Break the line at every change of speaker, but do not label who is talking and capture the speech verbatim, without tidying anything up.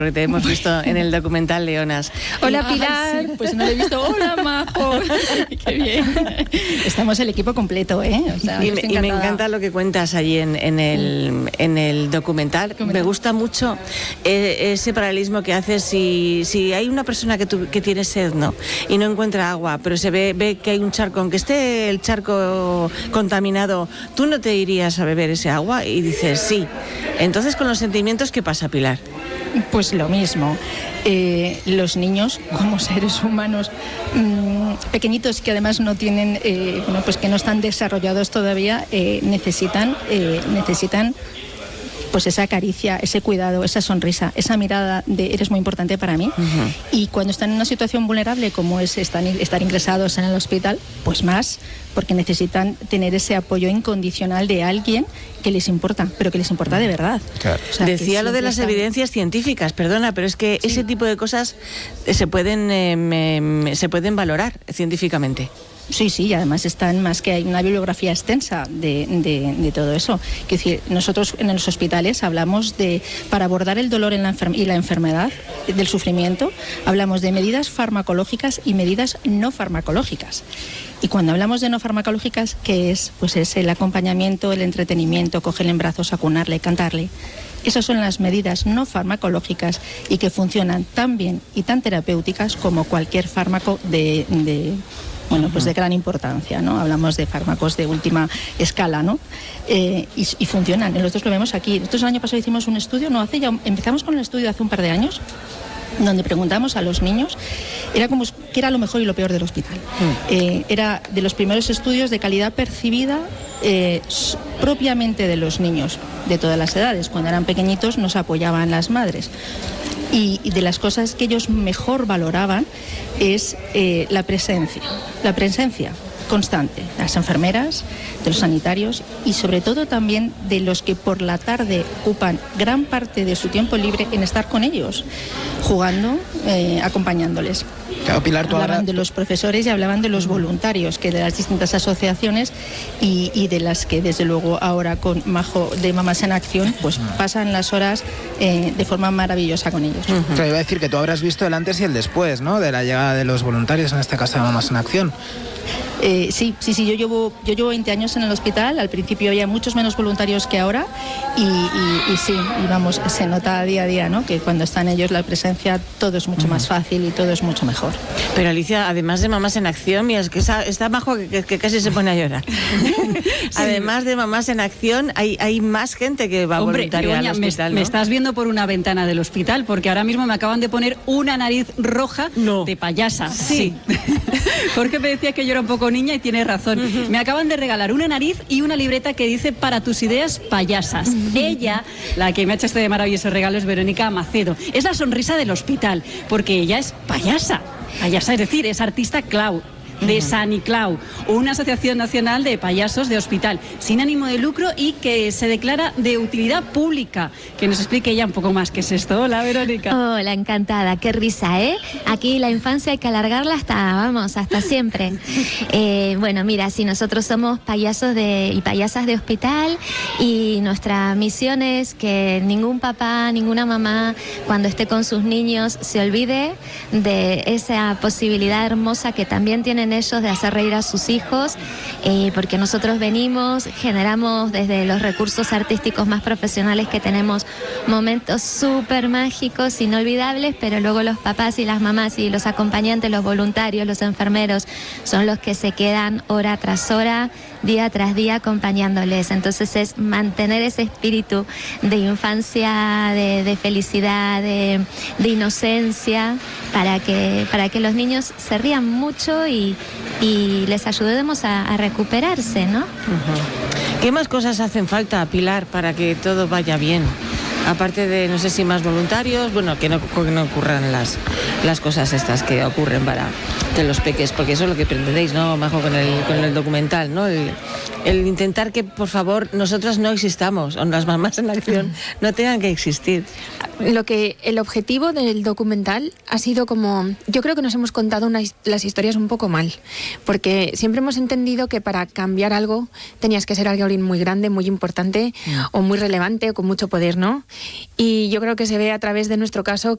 Porque te hemos visto en el documental Leonas.
Hola, Pilar.
Ay, sí, pues no lo he visto. Hola, Majo. Qué bien. Estamos el equipo completo, ¿eh? O sea,
y, me, y me encanta lo que cuentas allí en, en, el, en el documental. Me gusta mucho eh, ese paralelismo que haces. Si, si hay una persona que, tu, que tiene sed, ¿no? Y no encuentra agua, pero se ve, ve que hay un charco, aunque esté el charco contaminado, ¿tú no te irías a beber ese agua? Y dices, sí. Entonces, con los sentimientos, ¿qué pasa, Pilar?
Pues lo mismo. Eh, los niños, como seres humanos mmm, pequeñitos que además no tienen, eh, bueno, pues que no están desarrollados todavía, eh, necesitan, eh, necesitan pues esa caricia, ese cuidado, esa sonrisa, esa mirada de eres muy importante para mí. Uh-huh. Y cuando están en una situación vulnerable como es estar, estar ingresados en el hospital, pues más, porque necesitan tener ese apoyo incondicional de alguien que les importa, pero que les importa de verdad.
Claro. O sea, decía lo de las están... evidencias científicas, perdona, pero es que sí. Ese tipo de cosas se pueden, eh, me, se pueden valorar científicamente.
Sí, sí, y además están más que hay una bibliografía extensa de, de, de todo eso. Es decir, nosotros en los hospitales hablamos de, para abordar el dolor en la enfer- y la enfermedad, del sufrimiento, hablamos de medidas farmacológicas y medidas no farmacológicas. Y cuando hablamos de no farmacológicas, ¿qué es? Pues es el acompañamiento, el entretenimiento, cogerle en brazos, acunarle, cantarle. Esas son las medidas no farmacológicas y que funcionan tan bien y tan terapéuticas como cualquier fármaco de... de bueno, pues de gran importancia, ¿no? Hablamos de fármacos de última escala, ¿no? Eh, y, y funcionan, nosotros lo vemos aquí. Nosotros el año pasado hicimos un estudio, no hace ya, empezamos con el estudio hace un par de años, donde preguntamos a los niños, era como qué era lo mejor y lo peor del hospital. Mm. Eh, era de los primeros estudios de calidad percibida eh, propiamente de los niños, de todas las edades. Cuando eran pequeñitos nos apoyaban las madres. Y de las cosas que ellos mejor valoraban es eh, la presencia, la presencia constante de las enfermeras, de los sanitarios y sobre todo también de los que por la tarde ocupan gran parte de su tiempo libre en estar con ellos, jugando, eh, acompañándoles.
Claro, Pilar, tú
hablaban
ahora...
de los profesores y hablaban de los voluntarios, que de las distintas asociaciones y, y de las que desde luego ahora con Majo de Mamás en Acción pues pasan las horas eh, de forma maravillosa con ellos.
Uh-huh. Claro, iba a decir que tú habrás visto el antes y el después, ¿no? De la llegada de los voluntarios en esta casa de Mamás en Acción.
Eh, sí, sí, sí, yo llevo, yo llevo veinte años en el hospital, al principio había muchos menos voluntarios que ahora y, y, y sí, y vamos, se nota día a día, ¿no? Que cuando están ellos la presencia todo es mucho uh-huh. más fácil y todo es mucho mejor.
Pero Alicia, además de Mamás en Acción, mira, es que está, está Majo que, que, que casi se pone a llorar. Sí. Además de Mamás en Acción, hay, hay más gente que va
Hombre,
voluntaria
Begoña,
al hospital,
me,
¿no?
me estás viendo por una ventana del hospital, porque ahora mismo me acaban de poner una nariz roja no. de payasa. Sí. sí. Jorge me decía que yo era un poco niña y tiene razón. Uh-huh. Me acaban de regalar una nariz y una libreta que dice para tus ideas payasas. Uh-huh. Ella, la que me ha hecho este maravilloso regalo, es Verónica Macedo. Es la sonrisa del hospital, porque ella es payasa. Payasa, es decir, es artista clown de Saniclau, una asociación nacional de payasos de hospital sin ánimo de lucro y que se declara de utilidad pública. Que nos explique ella un poco más qué es esto. Hola, Verónica.
Hola, encantada, qué risa, ¿eh? Aquí la infancia hay que alargarla hasta, vamos, hasta siempre. Eh, bueno, mira, si nosotros somos payasos de, y payasas de hospital y nuestra misión es que ningún papá, ninguna mamá, cuando esté con sus niños, se olvide de esa posibilidad hermosa que también tienen ellos de hacer reír a sus hijos, eh, porque nosotros venimos, generamos desde los recursos artísticos más profesionales que tenemos momentos súper mágicos, inolvidables, pero luego los papás y las mamás y los acompañantes, los voluntarios, los enfermeros, son los que se quedan hora tras hora, día tras día acompañándoles. Entonces es mantener ese espíritu de infancia, de, de felicidad, de, de inocencia, para que, para que los niños se rían mucho y, y les ayudemos a, a recuperarse, ¿no?
Uh-huh. ¿Qué más cosas hacen falta, Pilar, para que todo vaya bien? Aparte de, no sé si más voluntarios, bueno, que no, que no ocurran las, las cosas estas que ocurren para que los peques, porque eso es lo que pretendéis, ¿no, Majo, con el, con el documental, ¿no? El, el intentar que, por favor, nosotras no existamos, o las mamás en acción no tengan que existir.
Lo que el objetivo del documental ha sido como, yo creo que nos hemos contado unas, las historias un poco mal, porque siempre hemos entendido que para cambiar algo tenías que ser alguien muy grande, muy importante, mm. o muy relevante, o con mucho poder, ¿no? Y yo creo que se ve a través de nuestro caso